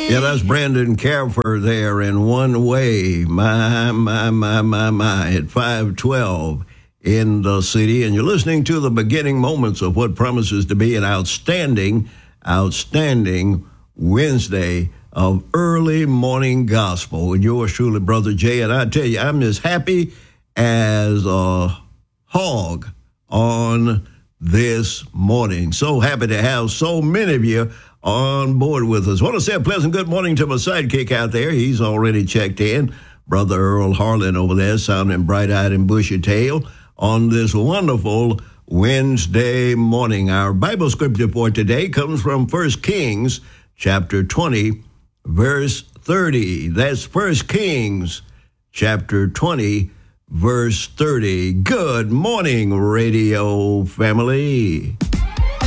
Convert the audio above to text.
Yeah, that's Brandon Carver there in One Way. My, at 512 in the city. And you're listening to the beginning moments of what promises to be an outstanding Wednesday of early morning gospel. And yours truly, Brother Jay. And I tell you, I'm as happy as a hog on this morning. So happy to have so many of you on board with us. Want to say a pleasant good morning to my sidekick out there. He's already checked in. Brother Earl Harlan over there, sounding bright-eyed and bushy-tailed on this wonderful Wednesday morning. Our Bible scripture for today comes from 1 Kings chapter 20, verse 30. That's 1 Kings chapter 20, verse 30. Good morning, radio family.